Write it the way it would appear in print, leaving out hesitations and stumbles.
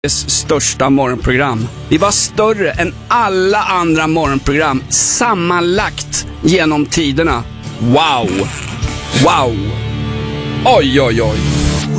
största morgonprogram. Vi var större än alla andra morgonprogram sammanlagt genom tiderna. Wow! Wow! Oj, oj, oj!